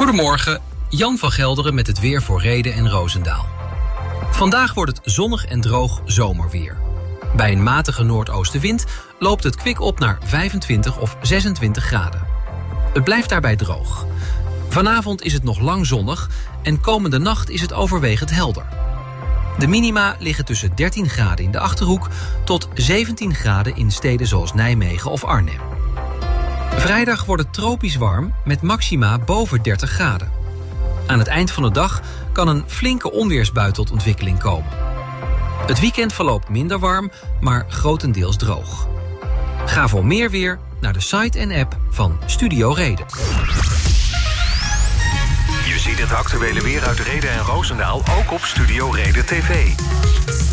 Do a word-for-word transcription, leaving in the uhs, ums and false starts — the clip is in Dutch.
Goedemorgen, Jan van Gelderen met het weer voor Rheden en Roosendaal. Vandaag wordt het zonnig en droog zomerweer. Bij een matige noordoostenwind loopt het kwik op naar vijfentwintig of zesentwintig graden. Het blijft daarbij droog. Vanavond is het nog lang zonnig en komende nacht is het overwegend helder. De minima liggen tussen dertien graden in de Achterhoek tot zeventien graden in steden zoals Nijmegen of Arnhem. Vrijdag wordt het tropisch warm met maxima boven dertig graden. Aan het eind van de dag kan een flinke onweersbui tot ontwikkeling komen. Het weekend verloopt minder warm, maar grotendeels droog. Ga voor meer weer naar de site en app van Studio Reden. Je ziet het actuele weer uit Rheden en Roosendaal ook op Studio Reden T V.